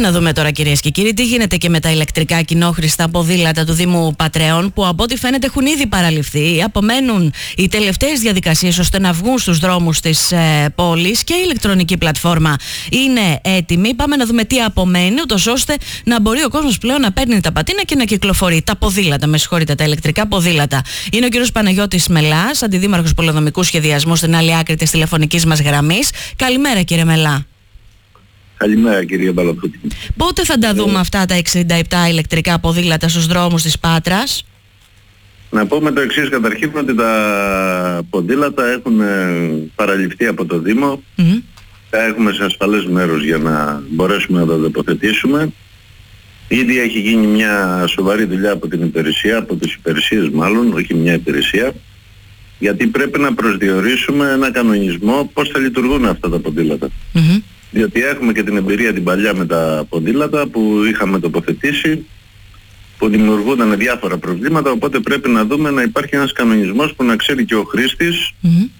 να δούμε τώρα, κυρίες και κύριοι, τι γίνεται και με τα ηλεκτρικά κοινόχρηστα ποδήλατα του Δήμου Πατρέων, που από ό,τι φαίνεται έχουν ήδη παραληφθεί. Απομένουν οι τελευταίες διαδικασίες ώστε να βγουν στους δρόμους της πόλης και η ηλεκτρονική πλατφόρμα είναι έτοιμη. Πάμε να δούμε τι απομένει, ούτως ώστε να μπορεί ο κόσμος πλέον να παίρνει τα πατίνα και να κυκλοφορεί. Τα ποδήλατα, με συγχωρείτε, τα ηλεκτρικά ποδήλατα. Είναι ο κύριος Παναγιώτης Μελάς, αντιδήμαρχος Πολεοδομικού Σχεδιασμού, στην άλλη άκρη της τηλεφωνικής μας γραμμής. Καλημέρα, κύριε Μελά. Καλημέρα, κύριε Μπαλαφούτη. Πότε θα τα δούμε αυτά τα 67 ηλεκτρικά ποδήλατα στους δρόμους της Πάτρας? Να πούμε το εξής, καταρχήν, ότι τα ποδήλατα έχουν παραληφθεί από το Δήμο. Τα έχουμε σε ασφαλές μέρος για να μπορέσουμε να τα τοποθετήσουμε. Ήδη έχει γίνει μια σοβαρή δουλειά από την υπηρεσία, από τις υπηρεσίες μάλλον, όχι μια υπηρεσία, γιατί πρέπει να προσδιορίσουμε ένα κανονισμό πώς θα λειτουργούν αυτά τα ποδήλατα. Διότι έχουμε και την εμπειρία την παλιά με τα ποδήλατα που είχαμε τοποθετήσει, που δημιουργούνταν διάφορα προβλήματα, οπότε πρέπει να δούμε να υπάρχει ένας κανονισμός που να ξέρει και ο χρήστης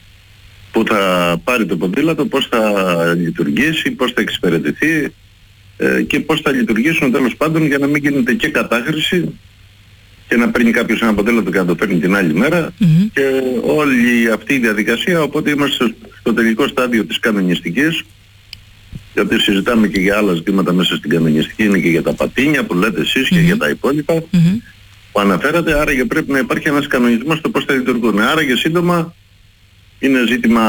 που θα πάρει το ποδήλατο, πώς θα λειτουργήσει, πώς θα εξυπηρετηθεί και πώς θα λειτουργήσουν τέλος πάντων, για να μην γίνεται και κατάχρηση και να παίρνει κάποιος ένα ποδήλατο και να το παίρνει την άλλη μέρα και όλη αυτή η διαδικασία. Οπότε είμαστε στο τελικό στάδιο της κανονιστικής, γιατί συζητάμε και για άλλα ζητήματα μέσα στην κανονιστική, είναι και για τα πατίνια που λέτε εσείς και για τα υπόλοιπα που αναφέρατε. Άρα και πρέπει να υπάρχει ένας κανονισμός στο πώς θα λειτουργούν. Άρα και σύντομα είναι ζήτημα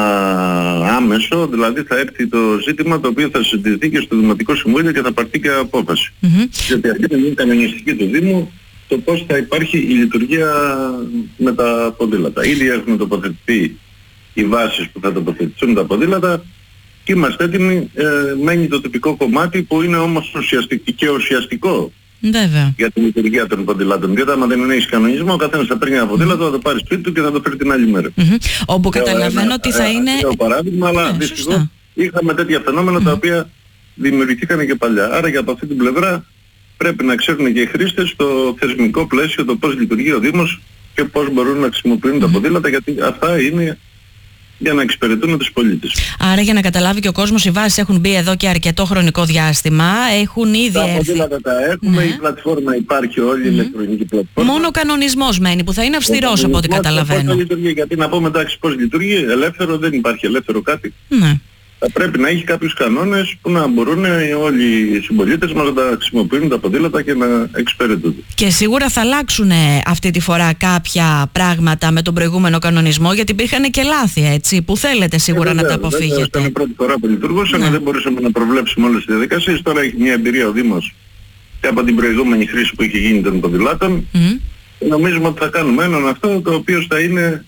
άμεσο, δηλαδή θα έρθει το ζήτημα το οποίο θα συζητηθεί και στο Δημοτικό Συμβούλιο και θα πάρθει και απόφαση. Γιατί αυτή είναι η κανονιστική του Δήμου, το πώς θα υπάρχει η λειτουργία με τα ποδήλατα. Ήδη έχουν τοποθετηθεί οι βάσεις που θα τοποθετηθούν τα ποδήλατα και είμαστε έτοιμοι. Μένει το τοπικό κομμάτι που είναι όμως ουσιαστικό για τη λειτουργία των ποδηλάτων. Γιατί άμα δεν έχεις κανονισμό, ο καθένας θα παίρνει ένα ποδήλατο, θα το πάρει σπίτι του και θα το φέρει την άλλη μέρα. Όπου καταλαβαίνω ότι θα είναι... παράδειγμα, αλλά δυστυχώς είχαμε τέτοια φαινόμενα τα οποία δημιουργηθήκαν και παλιά. Άρα και από αυτή την πλευρά πρέπει να ξέρουν και οι χρήστες το θεσμικό πλαίσιο, το πώς λειτουργεί ο Δήμος και πώς μπορούν να χρησιμοποιούν τα ποδήλατα, γιατί αυτά είναι για να εξυπηρετούν τους πολίτες. Άρα, για να καταλάβει και ο κόσμος, οι βάσεις έχουν μπει εδώ και αρκετό χρονικό διάστημα. Έχουν ήδη τα ποδήλατα τα έχουμε, η πλατφόρμα υπάρχει, όλη η ηλεκτρονική πλατφόρμα. Μόνο ο κανονισμός μένει, που θα είναι αυστηρός από ό,τι καταλαβαίνω. Πώς θα λειτουργεί, γιατί να πούμε εντάξει πώς λειτουργεί, ελεύθερο δεν υπάρχει ελεύθερο κάτι. Θα πρέπει να έχει κάποιους κανόνες που να μπορούν όλοι οι συμπολίτες μας να τα χρησιμοποιούν τα ποδήλατα και να εξυπηρετούνται. Και σίγουρα θα αλλάξουν αυτή τη φορά κάποια πράγματα με τον προηγούμενο κανονισμό, γιατί υπήρχαν και λάθη, έτσι, που θέλετε σίγουρα να τα αποφύγετε. Ήταν η πρώτη φορά που λειτουργούσαν, δεν μπορούσαμε να προβλέψουμε όλες τις διαδικασίες. Τώρα έχει μια εμπειρία ο Δήμος και από την προηγούμενη χρήση που είχε γίνει των ποδηλάτων. Νομίζουμε ότι θα κάνουμε έναν αυτό το οποίο θα είναι...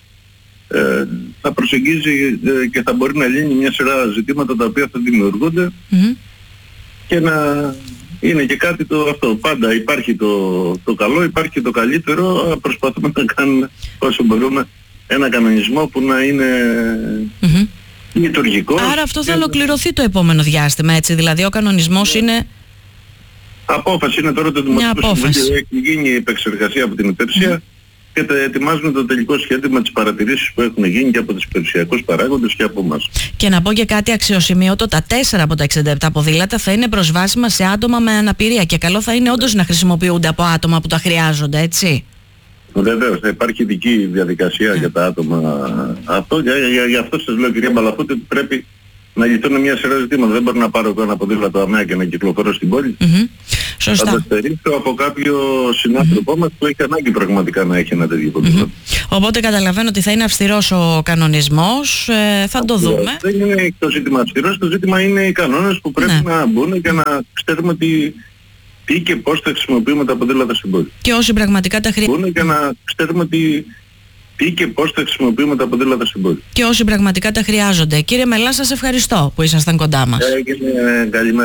θα προσεγγίζει και θα μπορεί να λύνει μια σειρά ζητήματα τα οποία θα δημιουργούνται και να είναι και κάτι το αυτό. Πάντα υπάρχει το καλό, υπάρχει και το καλύτερο. Προσπαθούμε να κάνουμε όσο μπορούμε ένα κανονισμό που να είναι λειτουργικός. Άρα αυτό θα ολοκληρωθεί το επόμενο διάστημα, έτσι, δηλαδή ο κανονισμός είναι... Απόφαση είναι τώρα το Δημοτικό Συμβούλιο, έχει γίνει η επεξεργασία από την υπηρεσία και ετοιμάζουμε το τελικό σχέδιο με τις παρατηρήσεις που έχουν γίνει και από τους περιουσιακούς παράγοντες και από εμάς. Και να πω και κάτι αξιοσημείωτο, τα 4 από τα 67 ποδήλατα θα είναι προσβάσιμα σε άτομα με αναπηρία και καλό θα είναι όντως να χρησιμοποιούνται από άτομα που τα χρειάζονται, έτσι. Βεβαίως, θα υπάρχει ειδική διαδικασία για τα άτομα αυτό. Γι' αυτό σας λέω, κυρία Μπαλαφούτη, ότι πρέπει να λυθούν μια σειρά ζητήματα. Δεν μπορώ να πάρω εγώ ένα ποδήλατο αμαία και να κυκλοφορώ στην πόλη. Σωστά. Θα το στερήσω από κάποιο συνάνθρωπό μας που έχει ανάγκη πραγματικά να έχει ένα τέτοιο ποδήλατο. Οπότε καταλαβαίνω ότι θα είναι αυστηρός ο κανονισμός. Θα το δούμε. Δεν είναι το ζήτημα αυστηρός, το ζήτημα είναι οι κανόνες που πρέπει να μπουν για να ξέρουμε τι και πώς θα χρησιμοποιούμε τα ποδήλατα στην πόλη. Και όσοι πραγματικά τα χρειάζονται. Για να ξέρουμε τι και πώς θα χρησιμοποιούμε τα ποδήλατα στην πόλη. Και όσοι πραγματικά τα χρειάζονται. Κύριε Μελά, σας ευχαριστώ που ήσασταν κοντά μας. Καλημέρα.